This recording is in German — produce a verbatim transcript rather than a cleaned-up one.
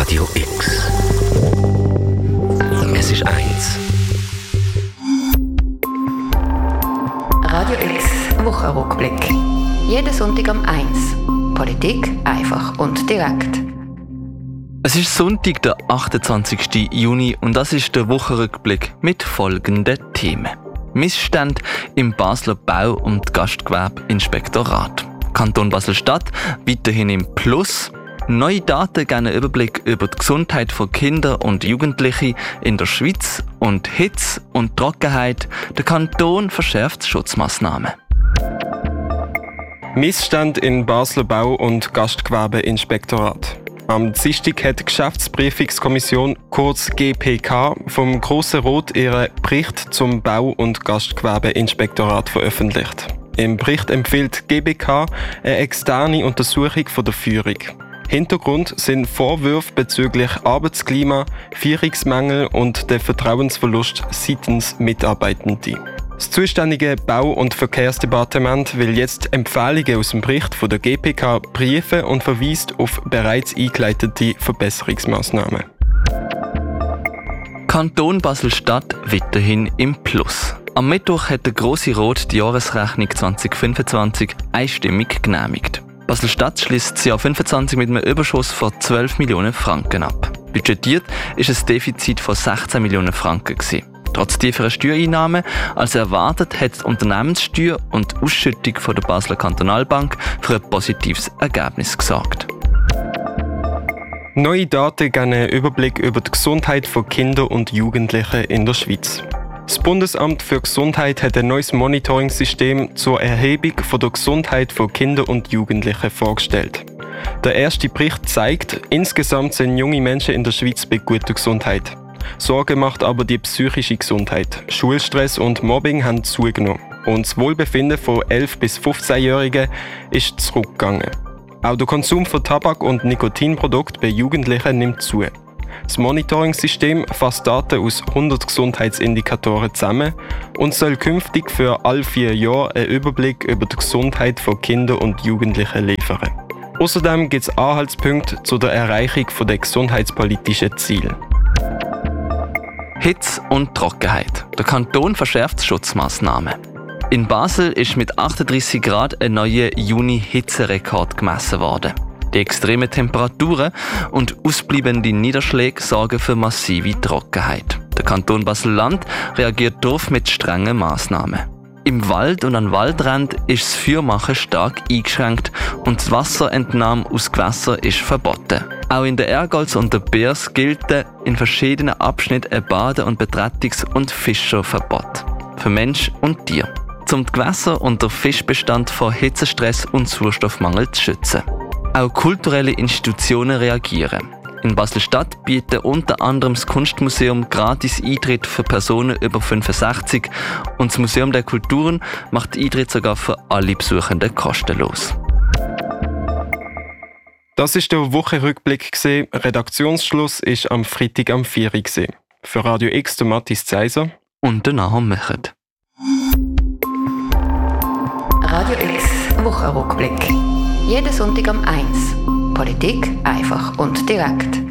Radio X. Es ist eins. Radio X Wochenrückblick. Jeden Sonntag um eins. Politik einfach und direkt. Es ist Sonntag, der achtundzwanzigsten Juni, und das ist der Wochenrückblick mit folgenden Themen. Missstände im Basler Bau- und Gastgewerbeinspektorat. Kanton Basel-Stadt weiterhin im Plus. Neue Daten geben einen Überblick über die Gesundheit von Kindern und Jugendlichen in der Schweiz. Und Hitze und Trockenheit. Der Kanton verschärft Schutzmaßnahmen. Missstand in Basler Bau- und Gastgewerbeinspektorat. Am Dienstag hat die Geschäftsprüfungskommission, kurz G P K, vom Grossen Rot ihren Bericht zum Bau- und Gastgewerbeinspektorat veröffentlicht. Im Bericht empfiehlt G B K eine externe Untersuchung von der Führung. Hintergrund sind Vorwürfe bezüglich Arbeitsklima, Führungsmängel und der Vertrauensverlust seitens Mitarbeitenden. Das zuständige Bau- und Verkehrsdepartement will jetzt Empfehlungen aus dem Bericht von der G P K prüfen und verweist auf bereits eingeleitete Verbesserungsmaßnahmen. Kanton Basel-Stadt weiterhin im Plus. Am Mittwoch hat der Grosse Rot die Jahresrechnung zwanzig fünfundzwanzig einstimmig genehmigt. Basel-Stadt schließt das Jahr fünfundzwanzig mit einem Überschuss von zwölf Millionen Franken ab. Budgetiert ist ein Defizit von sechzehn Millionen Franken gewesen. Trotz tieferer Steuereinnahmen als erwartet hat die Unternehmenssteuer und die Ausschüttung von der Basler Kantonalbank für ein positives Ergebnis gesorgt. Neue Daten geben einen Überblick über die Gesundheit von Kindern und Jugendlichen in der Schweiz. Das Bundesamt für Gesundheit hat ein neues Monitoring-System zur Erhebung von der Gesundheit von Kindern und Jugendlichen vorgestellt. Der erste Bericht zeigt, insgesamt sind junge Menschen in der Schweiz bei guter Gesundheit. Sorge macht aber die psychische Gesundheit. Schulstress und Mobbing haben zugenommen. Und das Wohlbefinden von elf- bis fünfzehnjährigen ist zurückgegangen. Auch der Konsum von Tabak- und Nikotinprodukten bei Jugendlichen nimmt zu. Das Monitoring-System fasst Daten aus hundert Gesundheitsindikatoren zusammen und soll künftig für alle vier Jahre einen Überblick über die Gesundheit von Kindern und Jugendlichen liefern. Außerdem gibt es Anhaltspunkte zu der Erreichung der gesundheitspolitischen Ziele. Hitze und Trockenheit. Der Kanton verschärft Schutzmaßnahmen. In Basel ist mit achtunddreissig Grad ein neuer Juni-Hitzerekord gemessen worden. Die extremen Temperaturen und ausbleibende Niederschläge sorgen für massive Trockenheit. Der Kanton Basel-Land reagiert darauf mit strengen Maßnahmen. Im Wald und an Waldrändern ist das Feuermachen stark eingeschränkt und die Wasserentnahme aus Gewässern ist verboten. Auch in der Ergolz und der Biers gilt in verschiedenen Abschnitten ein Bade- und Betretungs- und Fischerverbot für Mensch und Tier, um die Gewässer und den Fischbestand vor Hitzestress und Sauerstoffmangel zu schützen. Auch kulturelle Institutionen reagieren. In Basel-Stadt bieten unter anderem das Kunstmuseum gratis Eintritt für Personen über fünfundsechzig und das Museum der Kulturen macht den Eintritt sogar für alle Besuchenden kostenlos. Das ist der Wochenrückblick. Redaktionsschluss ist am Freitag am vier Uhr. Für Radio X der Matthias Zeiser und der Nahum Mechert. Radio X Wochenrückblick. Jeden Sonntag um eins. Politik einfach und direkt.